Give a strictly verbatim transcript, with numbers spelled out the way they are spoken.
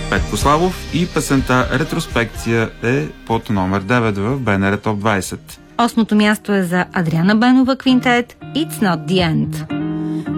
Петко Славов и песента Ретроспекция е под номер девет в БНР Топ двайсет. Осмото място е за Адриана Бенова Квинтет It's Not The End.